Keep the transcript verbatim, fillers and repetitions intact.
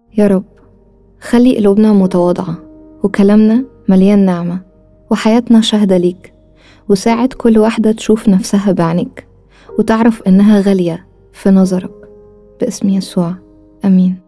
يا رب خلي قلوبنا متواضعة وكلامنا مليان نعمة وحياتنا شهدة ليك، وساعد كل واحدة تشوف نفسها بعينك وتعرف إنها غالية في نظرك، باسم يسوع، أمين.